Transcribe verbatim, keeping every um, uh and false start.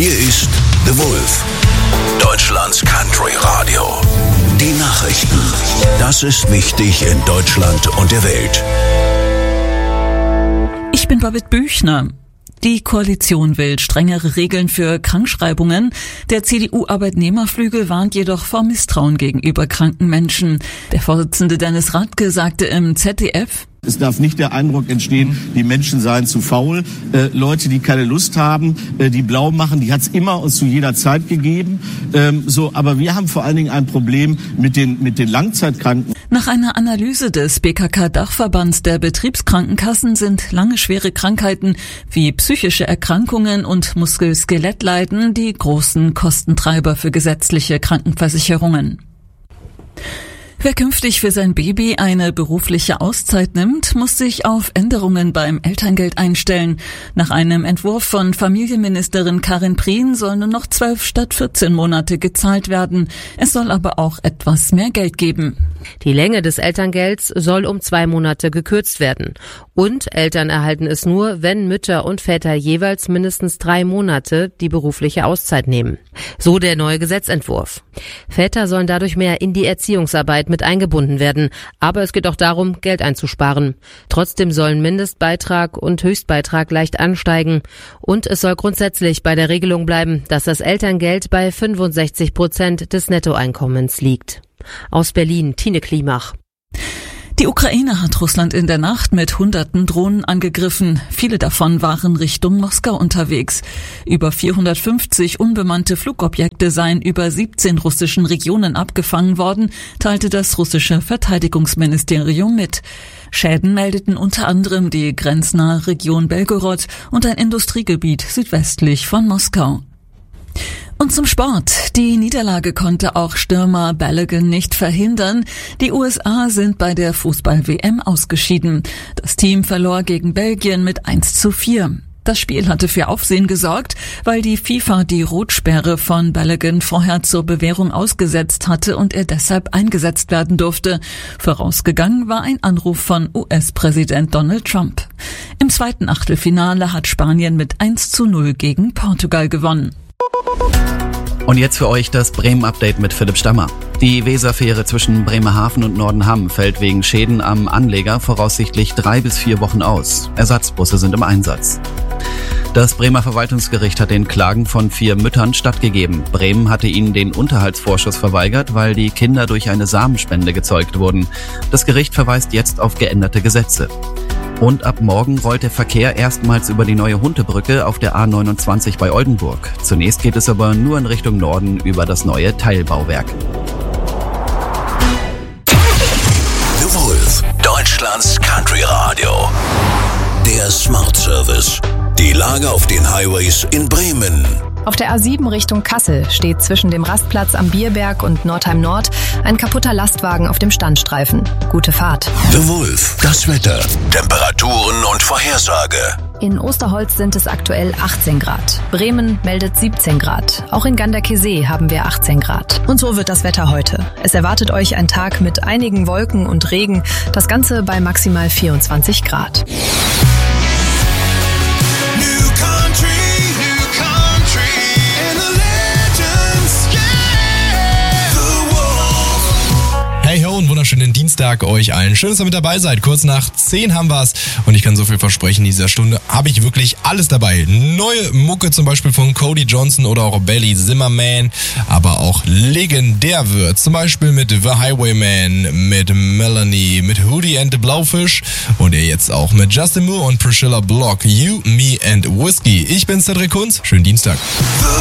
Hier ist The Wolf, Deutschlands Country Radio. Die Nachrichten. Das ist wichtig in Deutschland und der Welt. Ich bin Babette Büchner. Die Koalition will strengere Regeln für Krankschreibungen. Der C D U-Arbeitnehmerflügel warnt jedoch vor Misstrauen gegenüber kranken Menschen. Der Vorsitzende Dennis Radke sagte im Z D F: Es darf nicht der Eindruck entstehen, die Menschen seien zu faul. Äh, Leute, die keine Lust haben, äh, die blau machen, die hat es immer und zu jeder Zeit gegeben. Ähm, so, aber wir haben vor allen Dingen ein Problem mit den, mit den Langzeitkranken. Nach einer Analyse des B K K-Dachverbands der Betriebskrankenkassen sind lange schwere Krankheiten wie psychische Erkrankungen und Muskel-Skelettleiden die großen Kostentreiber für gesetzliche Krankenversicherungen. Wer künftig für sein Baby eine berufliche Auszeit nimmt, muss sich auf Änderungen beim Elterngeld einstellen. Nach einem Entwurf von Familienministerin Karin Prien sollen nur noch zwölf statt vierzehn Monate gezahlt werden. Es soll aber auch etwas mehr Geld geben. Die Länge des Elterngelds soll um zwei Monate gekürzt werden. Und Eltern erhalten es nur, wenn Mütter und Väter jeweils mindestens drei Monate die berufliche Auszeit nehmen. So der neue Gesetzentwurf. Väter sollen dadurch mehr in die Erziehungsarbeit mit eingebunden werden. Aber es geht auch darum, Geld einzusparen. Trotzdem sollen Mindestbeitrag und Höchstbeitrag leicht ansteigen. Und es soll grundsätzlich bei der Regelung bleiben, dass das Elterngeld bei fünfundsechzig Prozent des Nettoeinkommens liegt. Aus Berlin, Tine Klimach. Die Ukraine hat Russland in der Nacht mit hunderten Drohnen angegriffen. Viele davon waren Richtung Moskau unterwegs. Über vierhundertfünfzig unbemannte Flugobjekte seien über siebzehn russischen Regionen abgefangen worden, teilte das russische Verteidigungsministerium mit. Schäden meldeten unter anderem die grenznahe Region Belgorod und ein Industriegebiet südwestlich von Moskau. Und zum Sport. Die Niederlage konnte auch Stürmer Balogun nicht verhindern. Die U S A sind bei der Fußball-W M ausgeschieden. Das Team verlor gegen Belgien mit eins zu vier. Das Spiel hatte für Aufsehen gesorgt, weil die FIFA die Rotsperre von Balogun vorher zur Bewährung ausgesetzt hatte und er deshalb eingesetzt werden durfte. Vorausgegangen war ein Anruf von U S-Präsident Donald Trump. Im zweiten Achtelfinale hat Spanien mit eins zu null gegen Portugal gewonnen. Und jetzt für euch das Bremen-Update mit Philipp Stammer. Die Weserfähre zwischen Bremerhaven und Nordenham fällt wegen Schäden am Anleger voraussichtlich drei bis vier Wochen aus. Ersatzbusse sind im Einsatz. Das Bremer Verwaltungsgericht hat den Klagen von vier Müttern stattgegeben. Bremen hatte ihnen den Unterhaltsvorschuss verweigert, weil die Kinder durch eine Samenspende gezeugt wurden. Das Gericht verweist jetzt auf geänderte Gesetze. Und ab morgen rollt der Verkehr erstmals über die neue Huntebrücke auf der A neunundzwanzig bei Oldenburg. Zunächst geht es aber nur in Richtung Norden über das neue Teilbauwerk. The Wolf, Deutschlands Country Radio. Der Smart Service. Die Lage auf den Highways in Bremen. Auf der A sieben Richtung Kassel steht zwischen dem Rastplatz am Bierberg und Nordheim Nord ein kaputter Lastwagen auf dem Standstreifen. Gute Fahrt. The Wolf, das Wetter, Temperaturen und Vorhersage. In Osterholz sind es aktuell achtzehn Grad. Bremen meldet siebzehn Grad. Auch in Ganderkesee haben wir achtzehn Grad. Und so wird das Wetter heute. Es erwartet euch ein Tag mit einigen Wolken und Regen. Das Ganze bei maximal vierundzwanzig Grad. Hey ho, einen wunderschönen Dienstag euch allen. Schön, dass ihr mit dabei seid. Kurz nach zehn haben wir's und ich kann so viel versprechen, in dieser Stunde habe ich wirklich alles dabei. Neue Mucke zum Beispiel von Cody Johnson oder auch Belly Zimmerman, aber auch legendär wird. Zum Beispiel mit The Highwayman, mit Melanie, mit Hootie and the Blaufisch und ihr jetzt auch mit Justin Moore und Priscilla Block. You, Me and Whiskey. Ich bin Cedric Kunz. Schönen Dienstag.